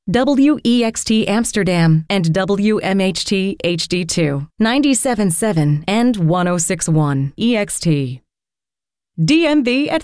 WEXT Amsterdam and WMHT HD2, 97.7 and 106.1 EXT. DMV at